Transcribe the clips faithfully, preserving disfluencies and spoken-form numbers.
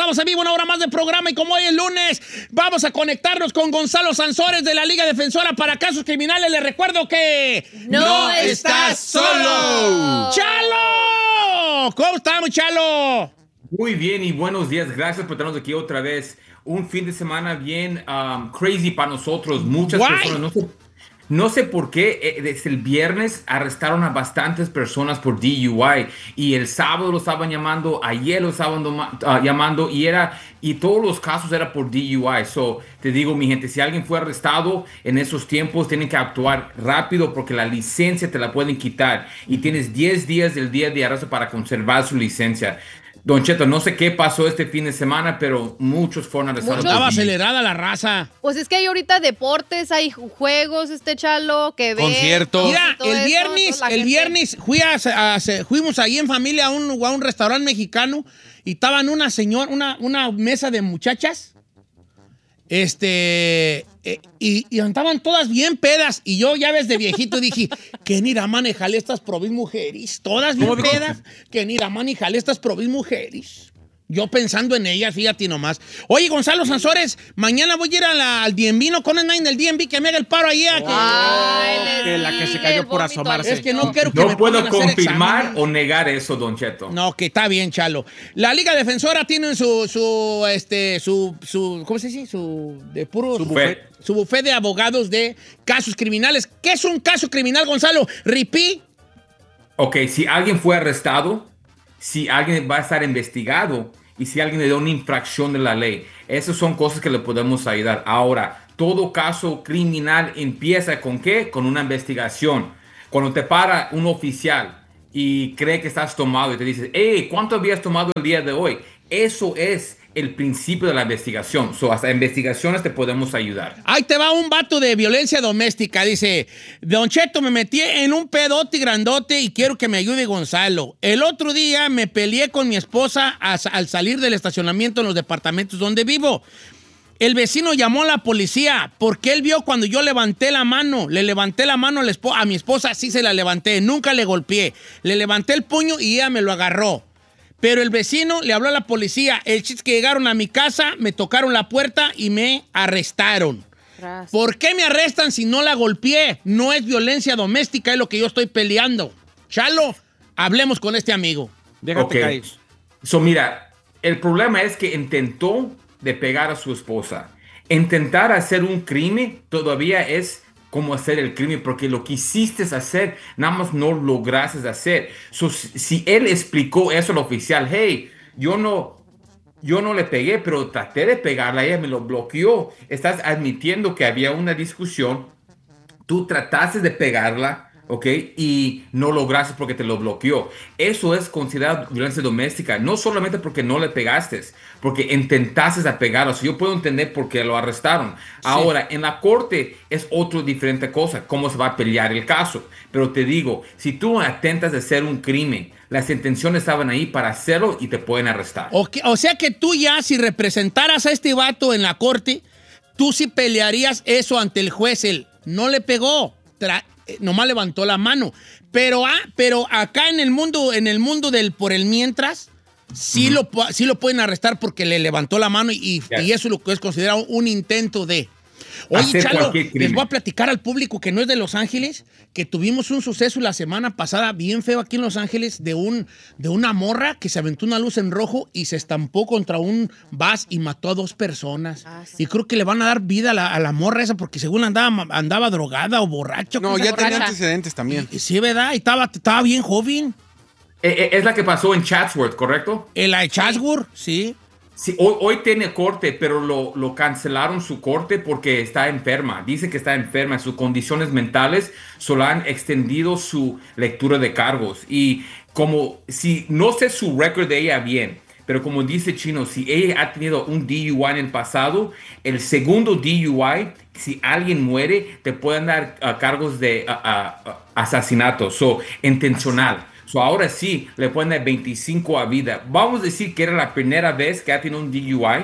estamos en vivo, una hora más de programa y como hoy es lunes, vamos a conectarnos con Gonzalo Sansores de la Liga Defensora para Casos Criminales. Les recuerdo que... ¡No, no estás solo! ¡Chalo! ¿Cómo estamos, Chalo? Muy bien y buenos días. Gracias por tenernos aquí otra vez. Un fin de semana bien um, crazy para nosotros. Muchas Guay. personas, no sé, no sé por qué, eh, desde el viernes arrestaron a bastantes personas por D U I y el sábado lo estaban llamando, ayer lo estaban uh, llamando y era y todos los casos era por D U I. So, te digo, mi gente, si alguien fue arrestado en esos tiempos, tienen que actuar rápido porque la licencia te la pueden quitar y tienes diez días del día de arresto para conservar su licencia. Don Cheto, no sé qué pasó este fin de semana, pero muchos fueron arrestados. Estaba acelerada la raza. Pues es que hay ahorita deportes, hay juegos, este Chalo, que ve. Conciertos. Mira, el viernes, eso, el gente... viernes fui a, a, a, fuimos ahí en familia a un, a un restaurante mexicano y estaban una señora, una, una mesa de muchachas. Este, eh, y, y andaban todas bien pedas. Y yo, ya ves, de viejito dije, ¿quién irá a manejar estas probis mujeres? Todas bien pedas. ¿Quién irá a manejar estas probis mujeres? Yo pensando en ellas, fíjate nomás. Oye, Gonzalo Sansores, mañana voy a ir a la, al D M V, no con el nine del D M V, que me haga el paro ahí. Oh, que, Ay, que la que se cayó por asomarse. Es que no quiero que no me puedo pongan a hacer confirmar exámenes. o negar eso, Don Cheto. No, que está bien, Chalo. La Liga Defensora tiene su, su, este, su, su, ¿cómo se dice? Su, de puro... Su buffet. Su buffet de abogados de casos criminales. ¿Qué es un caso criminal, Gonzalo? ¿Ripi? Ok, si alguien fue arrestado, si alguien va a estar investigado y si alguien le da una infracción de la ley, esas son cosas que le podemos ayudar. Ahora, todo caso criminal empieza ¿con qué? Con una investigación. Cuando te para un oficial y cree que estás tomado y te dice, hey, ¿cuánto habías tomado el día de hoy? Eso es el principio de la investigación. So, hasta investigaciones te podemos ayudar. Ahí te va un vato de violencia doméstica. Dice, Don Cheto, me metí en un pedote grandote y quiero que me ayude Gonzalo. El otro día me peleé con mi esposa al salir del estacionamiento en los departamentos donde vivo. El vecino llamó a la policía porque él vio cuando yo levanté la mano. Le levanté la mano a mi esposa, sí se la levanté, nunca le golpeé. Le levanté el puño y ella me lo agarró. Pero el vecino le habló a la policía. El chiste es que llegaron a mi casa, me tocaron la puerta y me arrestaron. Gracias. ¿Por qué me arrestan si no la golpeé? No es violencia doméstica, es lo que yo estoy peleando. Chalo, hablemos con este amigo. Déjate okay. caer. So, mira, el problema es que intentó de pegar a su esposa. Intentar hacer un crimen todavía es como hacer el crimen, porque lo que hiciste hacer, nada más no lograste hacer. So, si él explicó eso al oficial, hey, yo no, yo no le pegué, pero traté de pegarla, ella me lo bloqueó. Estás admitiendo que había una discusión, tú trataste de pegarla, ¿ok? Y no lograste porque te lo bloqueó. Eso es considerado violencia doméstica, no solamente porque no le pegaste, porque intentaste a pegarlo. O sea, yo puedo entender por qué lo arrestaron. Sí. Ahora, en la corte es otra diferente cosa, cómo se va a pelear el caso. Pero te digo, si tú intentas de hacer un crimen, las intenciones estaban ahí para hacerlo y te pueden arrestar. Okay, o sea que tú ya, si representaras a este vato en la corte, tú sí pelearías eso ante el juez. Él no le pegó, tra- nomás levantó la mano. Pero, ah, pero acá en el mundo, en el mundo del por el mientras, sí, uh-huh. lo, sí lo pueden arrestar porque le levantó la mano y, yeah. y eso es lo que es considerado un intento de... Oye, Chalo, les voy a platicar al público que no es de Los Ángeles, que tuvimos un suceso la semana pasada bien feo aquí en Los Ángeles de, un, de una morra que se aventó una luz en rojo y se estampó contra un bus y mató a dos personas. Ah, sí. Y creo que le van a dar vida a la, a la morra esa porque según andaba, andaba drogada o borracha. No, ya borracha. tenía antecedentes también. Y, sí, ¿verdad? Y estaba, estaba bien joven. Eh, es la que pasó en Chatsworth, ¿correcto? En la de Chatsworth, sí. Sí, hoy, hoy tiene corte, pero lo, lo cancelaron su corte porque está enferma. Dice que está enferma. Sus condiciones mentales solo han extendido su lectura de cargos. Y como si no sé su récord de ella bien, pero como dice Chino, si ella ha tenido un D U I en el pasado, el segundo D U I, si alguien muere, te pueden dar uh, cargos de uh, uh, uh, asesinato, so, intencional. So, ahora sí, le pueden dar veinticinco a vida. Vamos a decir que era la primera vez que ha tenido un D U I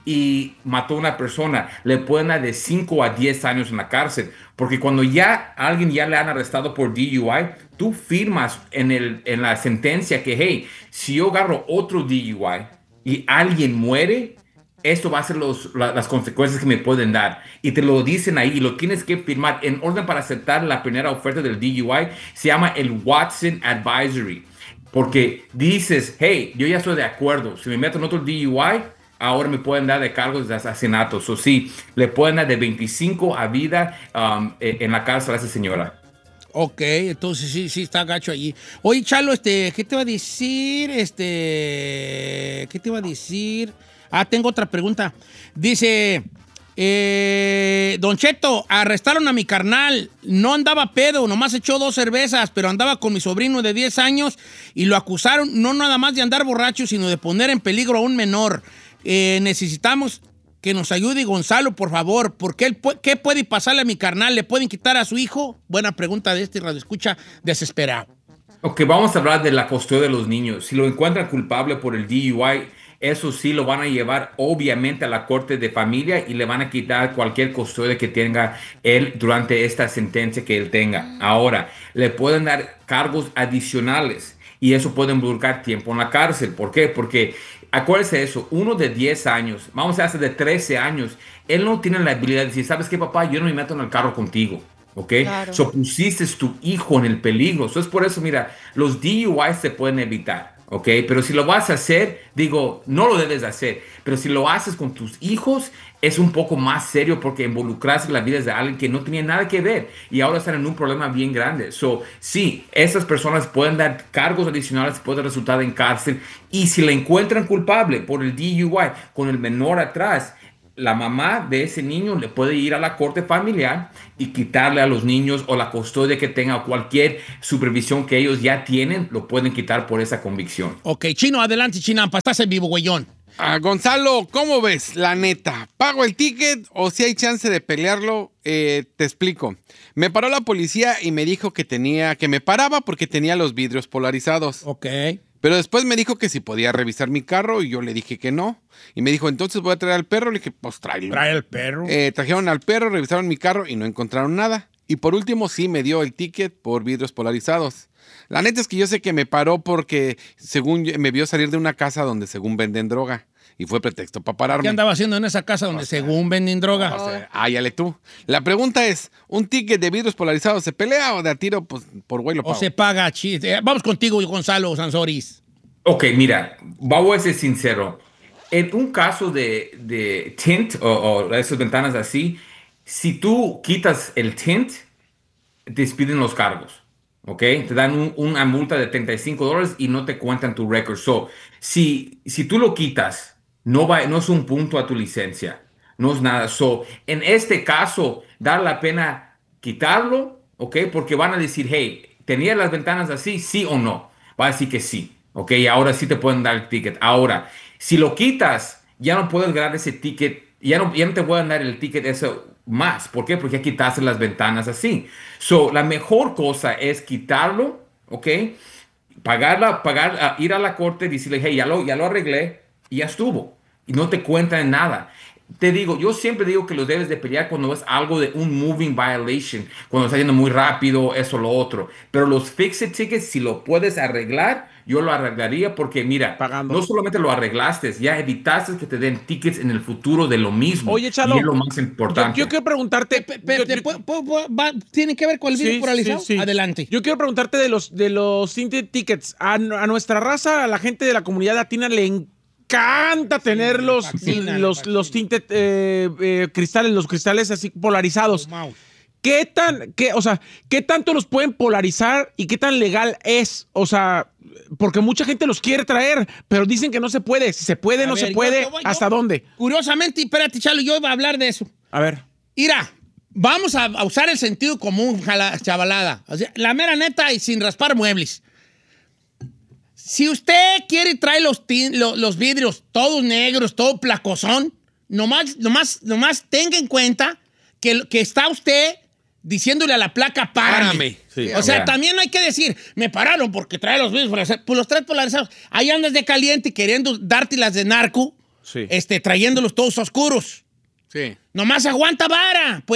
y mató a una persona. Le pueden dar de cinco a diez años en la cárcel. Porque cuando ya alguien ya le han arrestado por D U I, tú firmas en, el, en la sentencia que, hey, si yo agarro otro D U I y alguien muere, esto va a ser los, la, las consecuencias que me pueden dar. Y te lo dicen ahí y lo tienes que firmar en orden para aceptar la primera oferta del D U I. Se llama el Watson Advisory. Porque dices, hey, yo ya estoy de acuerdo. Si me meto en otro D U I, ahora me pueden dar de cargos de asesinato. O sí, le pueden dar de veinticinco a vida um, en la cárcel a esa señora. Ok, entonces sí, sí, está gacho allí. Oye, Chalo, este, ¿qué te va a decir? Este, ¿qué te va a decir? Ah, tengo otra pregunta. Dice, eh, Don Cheto, arrestaron a mi carnal. No andaba pedo, nomás echó dos cervezas, pero andaba con mi sobrino de diez años y lo acusaron no nada más de andar borracho, sino de poner en peligro a un menor. Eh, necesitamos que nos ayude Gonzalo, por favor, porque él, ¿qué puede pasarle a mi carnal? ¿Le pueden quitar a su hijo? Buena pregunta de este radioescucha desesperado. Ok, vamos a hablar de la custodia de los niños. Si lo encuentran culpable por el D U I, eso sí lo van a llevar obviamente a la corte de familia y le van a quitar cualquier custodia que tenga él durante esta sentencia que él tenga. Ahora, le pueden dar cargos adicionales y eso puede involucrar tiempo en la cárcel. ¿Por qué? Porque acuérdese de eso, uno de diez años, vamos a hacer de trece años, él no tiene la habilidad de decir, ¿sabes qué, papá? Yo no me meto en el carro contigo. ¿Ok? Claro. So, pusiste tu hijo en el peligro. So, es por eso, mira, los D U Is se pueden evitar. ¿Ok? Pero si lo vas a hacer, digo, no lo debes hacer. Pero si lo haces con tus hijos, es un poco más serio porque involucras la vida de alguien que no tenía nada que ver y ahora están en un problema bien grande. So, sí, esas personas pueden dar cargos adicionales, pueden resultar en cárcel. Y si le encuentran culpable por el D U I con el menor atrás, la mamá de ese niño le puede ir a la corte familiar y quitarle a los niños o la custodia que tenga o cualquier supervisión que ellos ya tienen, lo pueden quitar por esa convicción. Ok, Chino, adelante, Chinampa, estás en vivo, güeyón. Ah, Gonzalo, ¿cómo ves? La neta, ¿pago el ticket o si hay chance de pelearlo? Eh, te explico. Me paró la policía y me dijo que tenía, que me paraba porque tenía los vidrios polarizados. Ok. Pero después me dijo que si podía revisar mi carro y yo le dije que no. Y me dijo, entonces voy a traer al perro. Le dije, pues tráelo. Trae el perro. Eh, trajeron al perro, revisaron mi carro y no encontraron nada. Y por último sí me dio el ticket por vidrios polarizados. La neta es que yo sé que me paró porque según yo- me vio salir de una casa donde según venden droga. Y fue pretexto para pararme. ¿Qué andaba haciendo en esa casa donde según venden droga? O sea, áyale tú. La pregunta es, ¿un ticket de vidrios polarizados se pelea o de a tiro pues, por güey lo ¿O pago? se paga chiste? Vamos contigo, Gonzalo Sansoris. Ok, mira, vamos a ser sincero. En un caso de, de tint o, o esas ventanas así, si tú quitas el tint, te despiden los cargos. ¿Ok? Te dan un- una multa de treinta y cinco dólares y no te cuentan tu record. So, si, si tú lo quitas, no, va, no es un punto a tu licencia. No es nada. So, en este caso, da la pena quitarlo, ¿ok? Porque van a decir, hey, ¿tenía las ventanas así? ¿Sí o no? Va a decir que sí. ¿Ok? Y ahora sí te pueden dar el ticket. Ahora, si lo quitas, ya no puedes ganar ese ticket. Ya no, ya no te pueden dar el ticket eso más. ¿Por qué? Porque ya quitaste las ventanas así. So, la mejor cosa es quitarlo, ¿ok? Pagarla, pagar, ah, ir a la corte y decirle, hey, ya lo, ya lo arreglé y ya estuvo. Y no te cuentan nada. Te digo, yo siempre digo que lo debes de pelear cuando es algo de un moving violation, cuando está yendo muy rápido, eso, lo otro. Pero los fixed tickets, si lo puedes arreglar, yo lo arreglaría porque, mira, Pagando. no solamente lo arreglaste, ya evitaste que te den tickets en el futuro de lo mismo. Oye, Chalo, y es lo más Yo, importante. yo quiero preguntarte. Pe- pe- yo- te yo- pu- pu- pu- va- ¿Tiene que ver con el Sí, vidrio polarizado? sí, sí. Adelante. Yo quiero preguntarte de los de los tinted tickets. A, a nuestra raza, a la gente de la comunidad latina le encanta tener le los, fascina, le los, fascina. los tinted eh, eh, cristales, los cristales así polarizados. Mouse. ¿Qué tan, qué, o sea, qué tanto los pueden polarizar y qué tan legal es? O sea, porque mucha gente los quiere traer, pero dicen que no se puede. Si se puede, A no ver, se yo- puede. yo voy- yo- ¿Hasta dónde? Curiosamente, espérate, Chalo, yo iba a hablar de eso. A ver. Mira, vamos a, a usar el sentido común, jala- chavalada. O sea, la mera neta y sin raspar muebles. Si usted quiere traer los, tin- lo- los vidrios todos negros, todo placosón, nomás, nomás, nomás tenga en cuenta que, que está usted diciéndole a la placa, párame. Párame. Sí. O sea, Yeah. también no hay que decir, me pararon porque trae los vidrios polarizados. Pues los traes polarizados. Ahí andas de caliente queriendo darte las de narco, Sí. este, trayéndolos todos oscuros. Sí. Nomás aguanta vara, pues.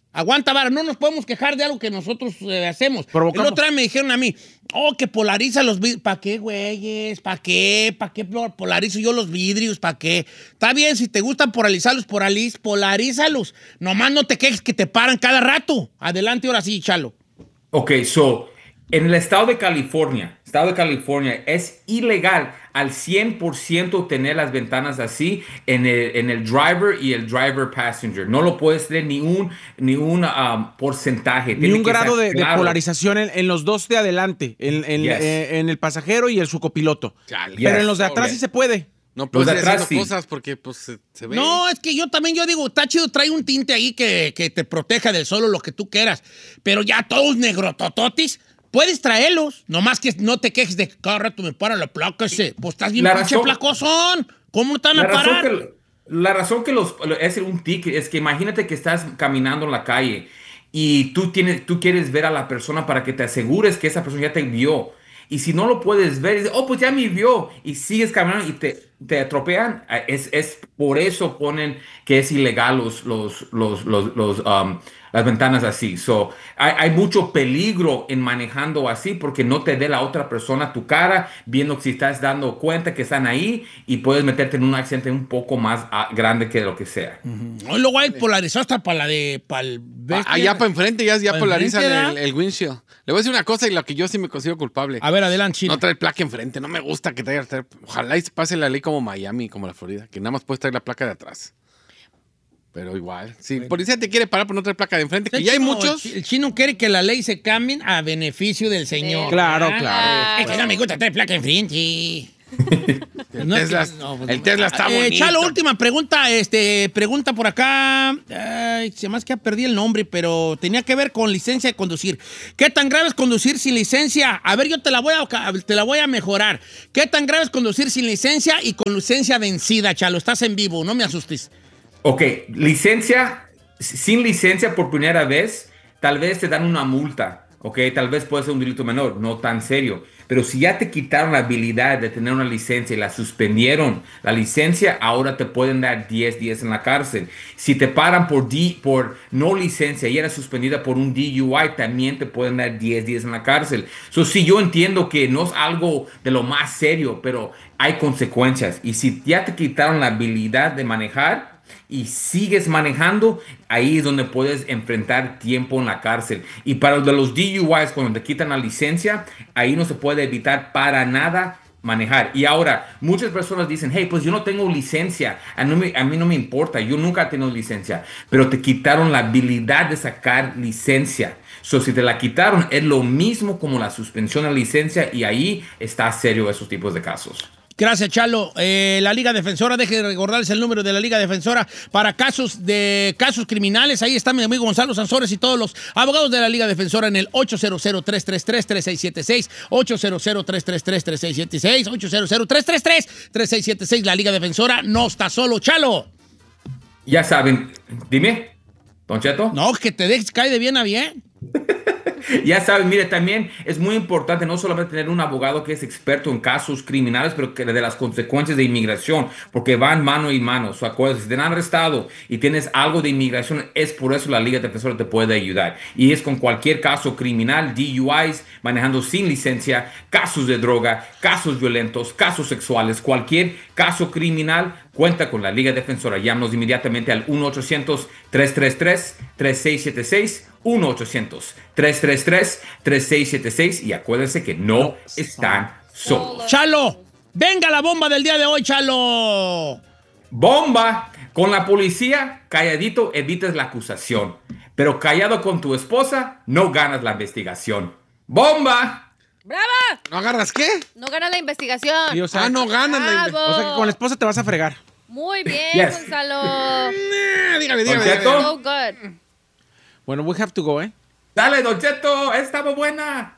Aguanta, vara, no nos podemos quejar de algo que nosotros eh, hacemos. Provocamos. El otro día me dijeron a mí, oh, que polariza los vidrios. ¿Para qué, güeyes? ¿Para qué? ¿Para qué polarizo yo los vidrios? ¿Para qué? Está bien, si te gustan polarizarlos, polariz, polarízalos. Nomás no te quejes que te paran cada rato. Adelante, ahora sí, Chalo. Ok, so, en el estado de California, estado de California, es ilegal al cien por ciento tener las ventanas así en el, en el driver y el driver passenger. No lo puedes tener ni un, ni un um, porcentaje. Ni Tiene un que grado ser de, de claro. polarización en, en los dos de adelante, en, en, Yes. eh, en el pasajero y en su copiloto. Chale. Pero Yes. en los de atrás Okay. sí se puede. No Los puedes de ir atrás, haciendo sí. cosas porque pues se, se ve. No, es que yo también, yo digo, está chido, trae un tinte ahí que, que te proteja del sol o lo que tú quieras. Pero ya todos negrotototis, puedes traerlos. Nomás que no te quejes de que cada rato me para la placa ese. Pues estás bien La pinche razón- placosón. ¿Cómo no te van La a razón, parar? que, la razón que los, es un ticket es que imagínate que estás caminando en la calle y tú, tienes, tú quieres ver a la persona para que te asegures que esa persona ya te vio. Y si no lo puedes ver, dices, oh, pues ya me vio. Y sigues caminando y te, te atropellan. Es, es por eso ponen que es ilegal los, los, los, los, los, um, las ventanas así. So, hay, hay mucho peligro en manejando así porque no te dé la otra persona tu cara, viendo si estás dando cuenta que están ahí y puedes meterte en un accidente un poco más ah, grande que lo que sea. Hoy luego hay polarizado hasta para la de... Para el Ah, allá para enfrente ya, ya ¿Pa' polarizan enfrente, el, ¿verdad? el windshield. Le voy a decir una cosa y lo que yo sí me considero culpable. A ver, adelante, Chino. No traer placa enfrente. No me gusta que traiga. traer- Ojalá y se pase la ley como Miami, como la Florida, que nada más puedes traer la placa de atrás. Pero igual. Si el policía te quiere parar por no traer placa de enfrente, que El ya hay chino- muchos. El chino quiere que la ley se cambie a beneficio del señor. Claro, Ah, claro. Es que no me gusta traer placa enfrente. El No es Tesla, que- no, pues el no. Tesla está Eh, bonito. Chalo, última pregunta. Este, pregunta por acá. Ay, se más que perdí el nombre, pero tenía que ver con licencia de conducir. ¿Qué tan grave es conducir sin licencia? A ver, yo te la voy a, te la voy a mejorar. ¿Qué tan grave es conducir sin licencia y con licencia vencida, Chalo? Estás en vivo, no me asustes. Ok, licencia, sin licencia por primera vez, tal vez te dan una multa, ok, tal vez puede ser un delito menor, no tan serio, pero si ya te quitaron la habilidad de tener una licencia y la suspendieron, la licencia, ahora te pueden dar diez días en la cárcel. Si te paran por, D, por no licencia y era suspendida por un D U I, también te pueden dar diez días en la cárcel. So, sí, yo entiendo que no es algo de lo más serio, pero hay consecuencias. Y si ya te quitaron la habilidad de manejar, y sigues manejando, ahí es donde puedes enfrentar tiempo en la cárcel. Y para los de los D U Is, cuando te quitan la licencia, ahí no se puede evitar para nada manejar. Y ahora, muchas personas dicen, hey, pues yo no tengo licencia, a, no me, a mí no me importa, yo nunca he tenido licencia, pero te quitaron la habilidad de sacar licencia. So, si te la quitaron, es lo mismo como la suspensión de licencia y ahí está serio esos tipos de casos. Gracias, Chalo. Eh, la Liga Defensora, deje de recordarles el número de la Liga Defensora para casos de casos criminales. Ahí está mi amigo Gonzalo Sansores y todos los abogados de la Liga Defensora en el ocho cero cero, tres tres tres, tres seis siete seis, ocho cero cero, tres tres tres, tres seis siete seis, ocho cero cero, tres tres tres, tres seis siete seis. La Liga Defensora no está solo, Chalo. Ya saben, dime, Don Cheto. No, que te dejes caer de bien a bien. Ya saben, mire, también es muy importante no solamente tener un abogado que es experto en casos criminales, pero que de las consecuencias de inmigración, porque van mano y mano. So, acuérdense, si te han arrestado y tienes algo de inmigración, es por eso la Liga Defensora te puede ayudar. Y es con cualquier caso criminal, D U Is, manejando sin licencia, casos de droga, casos violentos, casos sexuales, cualquier caso criminal, cuenta con la Liga Defensora. Llámanos inmediatamente al uno ochocientos, tres tres tres, tres seis siete seis, uno ochocientos, tres tres tres, tres seis siete seis, y acuérdense que no están solos. Chalo, venga la bomba del día de hoy, Chalo. ¡Bomba! Con la policía, calladito evitas la acusación, pero callado con tu esposa, no ganas la investigación. ¡Bomba! ¡Brava! ¿No agarras qué? No gana la investigación. Y, o sea, Ah, no ganas la Bravo. o sea que con la esposa te vas a fregar. Muy bien, Yes. Gonzalo. Eh, dígame, dígame. Don Cheto. dígame. So good. Bueno, we have to go, ¿eh? Dale, Don Cheto, estaba buena.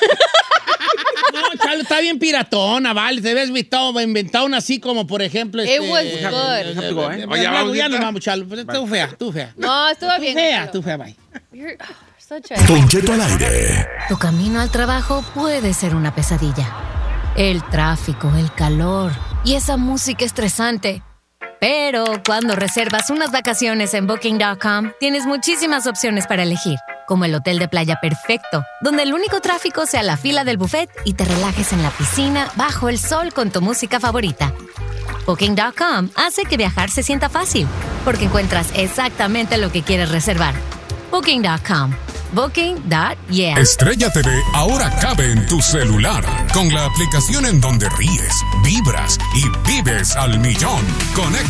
No, Chalo, está bien piratona, vale. Te ves inventado, inventado una así como, por ejemplo... It este, was eh, good. eh, Have to go, ¿eh? eh, Oye, ya, vamos, ya nos ¿está? vamos, Chalo. Pero Tú fea, tú fea. No, estuvo Tú bien. fea, Gonzalo. tú fea, bye. You're such a... Don Cheto al aire. Tu camino al trabajo puede ser una pesadilla. El tráfico, el calor y esa música estresante. Pero cuando reservas unas vacaciones en Booking punto com, tienes muchísimas opciones para elegir, como el hotel de playa perfecto, donde el único tráfico sea la fila del buffet y te relajes en la piscina bajo el sol con tu música favorita. Booking punto com hace que viajar se sienta fácil, porque encuentras exactamente lo que quieres reservar. Booking punto com. Booking punto yeah. Estrella T V ahora cabe en tu celular, con la aplicación en donde ríes, vibras y vives al millón. Conecta